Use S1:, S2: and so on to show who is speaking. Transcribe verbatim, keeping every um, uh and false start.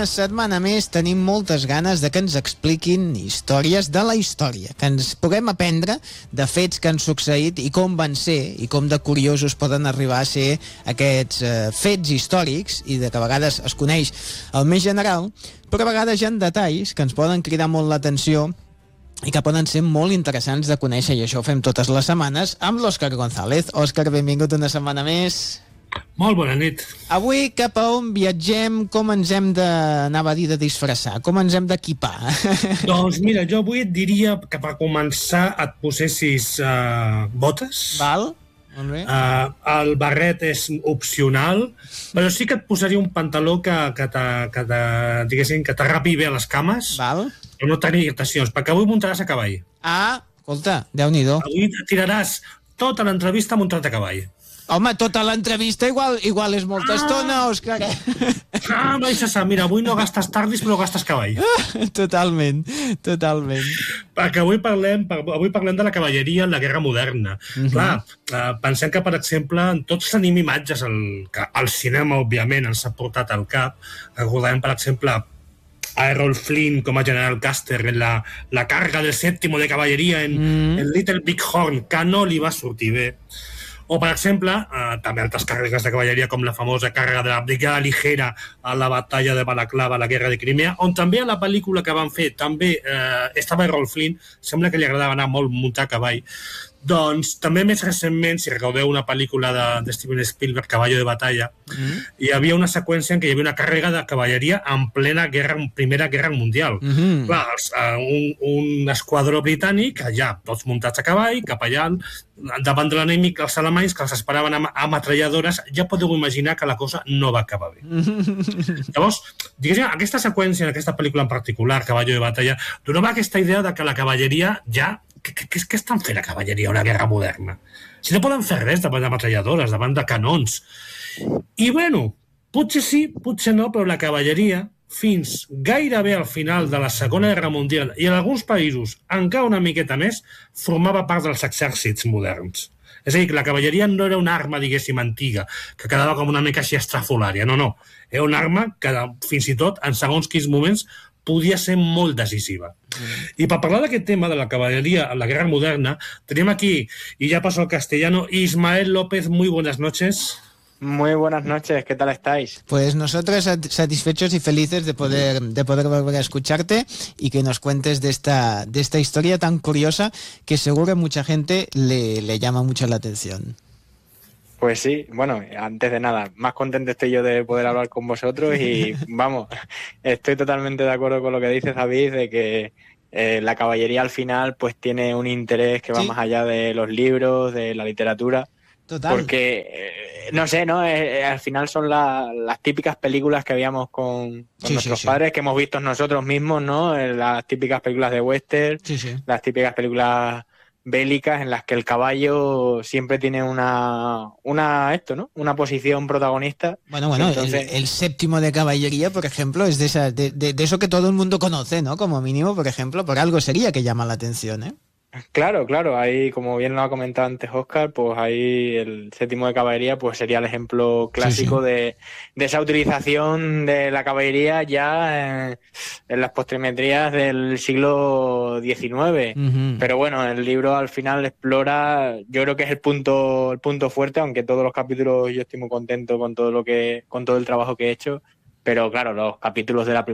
S1: setmana més tenim moltes ganes de que ens expliquin històries de la història, que ens puguem aprendre de fets que han succeït i com van ser i com de curiosos poden arribar a ser aquests eh, fets històrics i de que a vegades es coneix el més general, però a vegades hi ha detalls que ens poden cridar molt l'atenció i que poden ser molt interessants de conèixer, i això ho fem totes les setmanes amb l'Òscar González. Òscar, benvingut una setmana més.
S2: Molt bona nit.
S1: Avui cap a on viatgem? Com ens hem de, anava a dir, de disfressar? Com ens hem d'equipar?
S2: Doncs mira, jo avui et diria que per començar et posessis uh, botes.
S1: Val? Molt bé.
S2: Uh, el barret és opcional, però sí que et posaria un pantaló que, que, te, que, te, diguéssim, que t'arrapi bé a les cames.
S1: Val.
S2: Però no tenir irritacions, perquè avui muntaràs a cavall.
S1: Ah, escolta, Déu-n'hi-do.
S2: Avui tiraràs tota l'entrevista muntat a cavall.
S1: Home, tota l'entrevista igual igual és molta ah. estona, Òscar.
S2: Ah, no, això sap, mira, avui no gastes tardis, però gastes cavall.
S1: Totalment, totalment.
S2: Perquè avui parlem, avui parlem de la cavalleria en la guerra moderna. Uh-huh. Clar, uh, pensem que, per exemple, tots tenim imatges al, que al cinema, òbviament, ens ha portat al cap. Recordem, per exemple, a Errol Flynn com a general Custer en la, la carga del sèptimo de cavalleria en, mm. en Little Big Horn, que no li va sortir bé. O, per exemple, eh, també altres càrregues de cavalleria, com la famosa càrrega de la brigada ligera a la batalla de Balaclava, a la guerra de Crimea, on també a la pel·lícula que van fer també eh, estava Errol Flynn, sembla que li agradava anar molt muntar a cavall. Doncs també més recentment, si recordeu una pel·lícula de, de Steven Spielberg, Caballo de batalla, mm. hi havia una seqüència en què hi havia una càrrega de cavalleria en plena guerra, Primera Guerra Mundial. Mm-hmm. Clar, els, uh, un, un esquadró britànic, allà, tots muntats a cavall, cap allà, davant de l'enemic, els alemanys, que els esperaven amb ametralladores, ja podeu imaginar que la cosa no va acabar bé. Mm-hmm. Llavors, diguéssim, aquesta seqüència, en aquesta pel·lícula en particular, Caballo de batalla, donava aquesta idea de que la cavalleria ja Què, què, què estan fent la cavalleria a una guerra moderna? Si no poden fer res davant de metralladores, davant de canons. I, bueno, potser sí, potser no, però la cavalleria, fins gairebé al final de la Segona Guerra Mundial i en alguns països, encara una miqueta més, formava part dels exèrcits moderns. És a dir, que la cavalleria no era una arma, diguéssim, antiga, que quedava com una mica així estrafolària. No, no. Era una arma que, fins i tot, en segons quins moments, podia ser molt decisiva. Mm. I per parlar d'aquest tema de la caballería en la guerra moderna, tenim aquí, y ya paso al castellano, Ismael López. Muy buenas noches.
S3: Muy buenas noches, ¿qué tal estáis?
S1: Pues nosotros satisfechos y felices de poder, de poder volver a escucharte y que nos cuentes de esta, de esta historia tan curiosa que seguro a mucha gente le, le llama mucho la atención.
S3: Pues sí, bueno, antes de nada, más contento estoy yo de poder hablar con vosotros y vamos, estoy totalmente de acuerdo con lo que dices, David, de que eh, la caballería al final pues tiene un interés que va ¿Sí? más allá de los libros, de la literatura. Total. Porque, eh, no sé, ¿no? Eh, al final son la, las típicas películas que veíamos con, con sí, nuestros sí, sí. padres, que hemos visto nosotros mismos, ¿no? Eh, las típicas películas de western, sí, sí. las típicas películas bélicas en las que el caballo siempre tiene una una esto, ¿no? Una posición protagonista.
S1: Bueno, bueno, Entonces, el, el séptimo de caballería, por ejemplo, es de, esa, de, de, de eso que todo el mundo conoce, ¿no? Como mínimo, por ejemplo, por algo sería que llama la atención, ¿eh?
S3: Claro, claro, ahí como bien lo ha comentado antes Óscar, pues ahí el séptimo de caballería pues sería el ejemplo clásico sí, sí. De, de esa utilización de la caballería ya en, en las postrimerías del siglo diecinueve. Uh-huh. Pero bueno, el libro al final explora, yo creo que es el punto, el punto fuerte, aunque todos los capítulos yo estoy muy contento con todo lo que, con todo el trabajo que he hecho, pero claro, los capítulos de la primera